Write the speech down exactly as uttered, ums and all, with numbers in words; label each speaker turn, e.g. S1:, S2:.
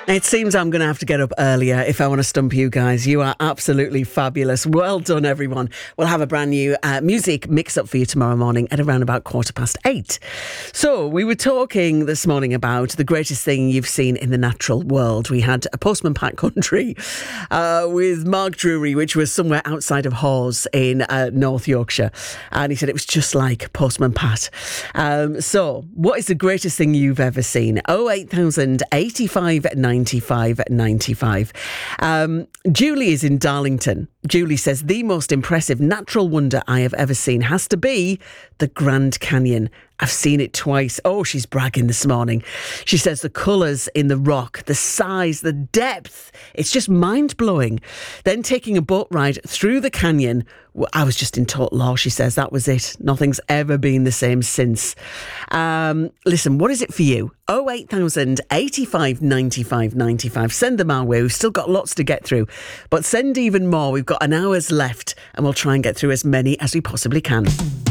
S1: It seems I'm going to have to get up earlier if I want to stump you guys. You are absolutely fabulous. Well done, everyone. We'll have a brand new uh, music mix-up for you tomorrow morning at around about quarter past eight. So we were talking this morning about the greatest thing you've seen in the natural world. We had a Postman Pat Country uh, with Mark Drury, which was somewhere outside of Hawes in uh, North Yorkshire. And he said it was just like Postman Pat. Um, so what is the greatest thing you've ever seen? oh eight thousand eighty-five ninety-five ninety-five. Um, Julie is in Darlington. Julie says the most impressive natural wonder I have ever seen has to be the Grand Canyon. I've seen it twice. Oh, she's bragging this morning. She says the colours in the rock, the size, the depth, it's just mind-blowing. Then taking a boat ride through the canyon, I was just in total awe, she says. That was it. Nothing's ever been the same since. Um, listen, what is it for you? oh eight thousand eighty-five ninety-five ninety-five. Send them our way. We've still got lots to get through. But send even more. We've got an hour's left and we'll try and get through as many as we possibly can.